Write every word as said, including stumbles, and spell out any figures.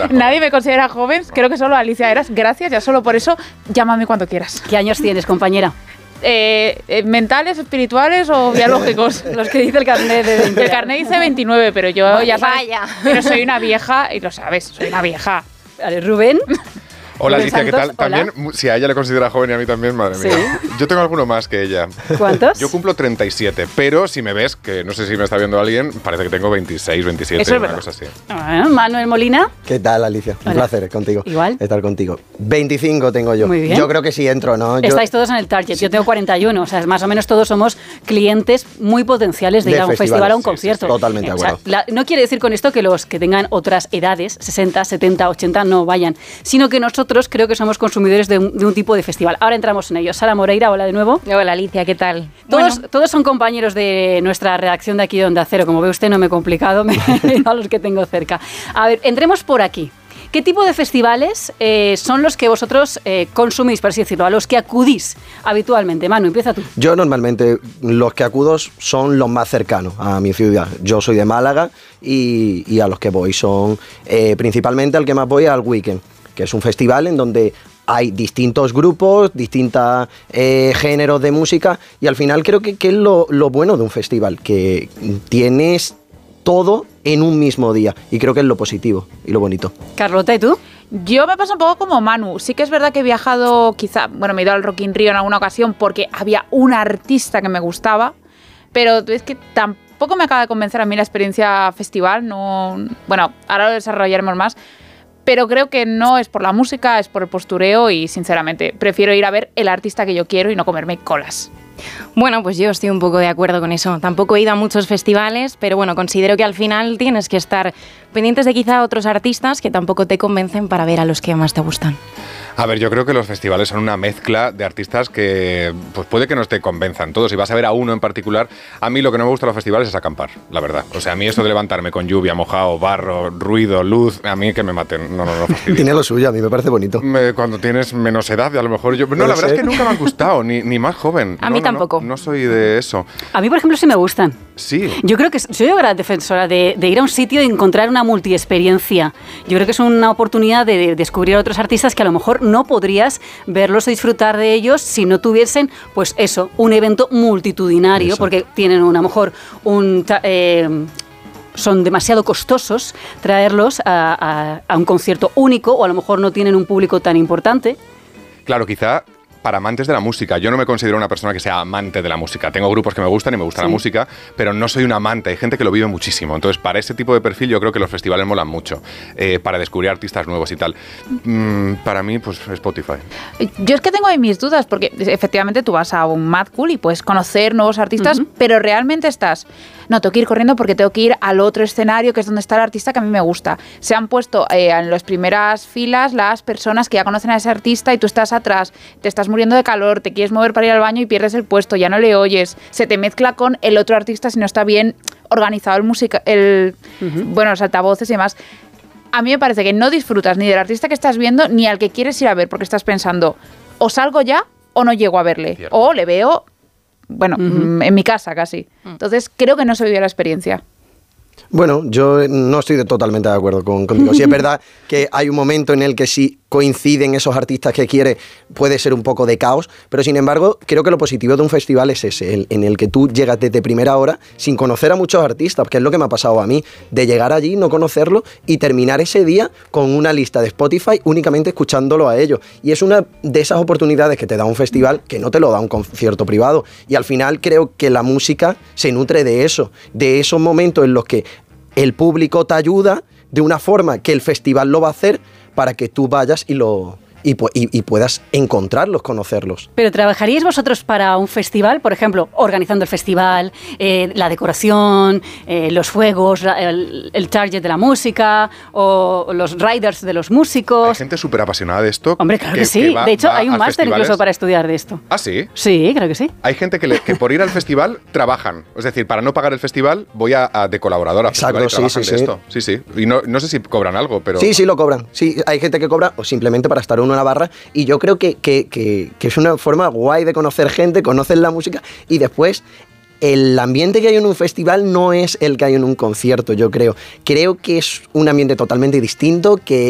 considera joven. Nadie me considera joven, creo que solo Alicia Eras. Gracias, ya solo por eso, llámame cuando quieras. ¿Qué años tienes, compañera? Eh, eh, ¿Mentales, espirituales o biológicos? Los que dice el carnet de veinte. El carnet dice veintinueve, pero yo Vaya, ya sabes, vaya. pero soy una vieja y lo sabes, soy una vieja. Vale, Rubén. Hola Rubén Alicia, ¿qué tal? Santos, hola. También, si a ella le considera joven y a mí también, madre Sí. mía. Yo tengo alguno más que ella. ¿Cuántos? Yo cumplo treinta y siete, pero si me ves, que no sé si me está viendo alguien, parece que tengo veintiséis, veintisiete, Eso es una verdad. cosa así. Bueno, Manuel Molina. ¿Qué tal, Alicia? Un Hola. placer contigo. Igual. Estar contigo. veinticinco tengo yo. Muy bien. Yo creo que sí entro, ¿no? Yo- Estáis todos en el target. Yo tengo cuarenta y uno. O sea, más o menos todos somos clientes muy potenciales de, De ir a un festivales. festival o a un Sí, sí, concierto. sí, totalmente de O sea, acuerdo. la- no quiere decir con esto que los que tengan otras edades, sesenta, setenta, ochenta, no vayan, sino que nosotros creo que somos consumidores de un, de un tipo de festival. Ahora entramos en ello. Sara Moreira, hola de nuevo. Hola Alicia, ¿qué tal? Todos, Bueno. todos son compañeros de nuestra redacción de aquí de Onda Cero. Como ve usted, no me he complicado, me he ido a los que tengo cerca. A ver, entremos por aquí. ¿Qué tipo de festivales eh, son los que vosotros eh, consumís, por así decirlo, a los que acudís habitualmente? Manu, empieza tú. Yo normalmente los que acudo son los más cercanos a mi ciudad. Yo soy de Málaga y, y a los que voy son eh, principalmente al que más voy al Weekend, que es un festival en donde hay distintos grupos, distintos eh, géneros de música y al final creo que, que es lo, lo bueno de un festival, que tienes todo en un mismo día y creo que es lo positivo y lo bonito. Carlota, ¿y tú? Yo me pasa un poco como Manu. Sí que es verdad que he viajado, quizá, bueno, me he ido al Rock in Rio en alguna ocasión porque había un artista que me gustaba, pero es que tampoco me acaba de convencer a mí la experiencia festival. No, bueno, ahora lo desarrollaremos más, pero creo que no es por la música, es por el postureo y, sinceramente, prefiero ir a ver el artista que yo quiero y no comerme colas. Bueno, pues yo estoy un poco de acuerdo con eso. Tampoco he ido a muchos festivales, pero bueno, considero que al final tienes que estar pendientes de quizá otros artistas que tampoco te convencen para ver a los que más te gustan. A ver, yo creo que los festivales son una mezcla de artistas que pues puede que no te convenzan todos. Si vas a ver a uno en particular, a mí lo que no me gusta de los festivales es acampar, la verdad. O sea, a mí esto de levantarme con lluvia, mojado, barro, ruido, luz, a mí que me maten. No, no, no. fastidia. Tiene lo suyo, a mí me parece bonito. Me- Cuando tienes menos edad, a lo mejor yo... No, Puede la verdad ser. es que nunca me han gustado, ni, ni más joven. A No, mí no, no, tampoco. No, soy de eso. A mí, por ejemplo, sí me gustan. Sí. Yo creo que soy yo gran defensora de, de ir a un sitio y encontrar una multiexperiencia. Yo creo que es una oportunidad de, de descubrir a otros artistas que a lo mejor no podrías verlos o disfrutar de ellos si no tuviesen, pues eso, un evento multitudinario, Exacto. porque tienen a lo mejor un... ta- eh, son demasiado costosos traerlos a, a- a un concierto único o a lo mejor no tienen un público tan importante. Claro, quizá para amantes de la música. Yo no me considero una persona que sea amante de la música. Tengo grupos que me gustan y me gusta Sí. la música, pero no soy un amante. Hay gente que lo vive muchísimo. Entonces, para ese tipo de perfil yo creo que los festivales molan mucho, eh, para descubrir artistas nuevos y tal. Mm, para mí, pues Spotify. Yo es que tengo ahí mis dudas, porque efectivamente tú vas a un Mad Cool y puedes conocer nuevos artistas, Ujú. pero realmente estás, no, tengo que ir corriendo porque tengo que ir al otro escenario, que es donde está el artista que a mí me gusta. Se han puesto eh, en las primeras filas las personas que ya conocen a ese artista y tú estás atrás, te estás muriendo de calor, te quieres mover para ir al baño y pierdes el puesto, ya no le oyes, se te mezcla con el otro artista si no está bien organizado el música, el, Ujú. bueno, los altavoces y demás. A mí me parece que no disfrutas ni del artista que estás viendo ni al que quieres ir a ver, porque estás pensando, o salgo ya o no llego a verle, Cierto. o le veo, bueno, Ujú. mm, en mi casa casi. Entonces creo que no se vivió la experiencia. Bueno, yo no estoy de- totalmente de acuerdo con, contigo. Sí es verdad que hay un momento en el que si coinciden esos artistas que quiere, puede ser un poco de caos, pero sin embargo, creo que lo positivo de un festival es ese, el- en el que tú llegas desde primera hora sin conocer a muchos artistas, que es lo que me ha pasado a mí, de llegar allí, no conocerlo y terminar ese día con una lista de Spotify únicamente escuchándolo a ellos. Y es una de esas oportunidades que te da un festival que no te lo da un concierto privado. Y al final creo que la música se nutre de eso, de esos momentos en los que el público te ayuda de una forma que el festival lo va a hacer para que tú vayas y lo y, pu- y- y puedas encontrarlos, conocerlos. Pero ¿trabajaríais vosotros para un festival? Por ejemplo, organizando el festival, eh, la decoración, eh, los fuegos, la- el, el target de la música o los riders de los Hay músicos. gente súper apasionada de esto. Hombre, claro que, sí. va- de hecho, va hay un a máster festivales. incluso para estudiar de esto. Ah, sí. Sí, creo que sí. Hay gente que, le- que por ir al festival trabajan. Es decir, para no pagar el festival, voy a, a de colaborador a Exacto, festival y sí, trabajan sí, de sí. esto. Sí, sí. Y no, no sé si cobran algo, pero... Sí, sí lo cobran. Sí, hay gente que cobra o simplemente para estar uno en la barra y yo creo que, que, que, que es una forma guay de conocer gente, conocer la música y después el ambiente que hay en un festival no es el que hay en un concierto, yo creo. Creo que es un ambiente totalmente distinto, que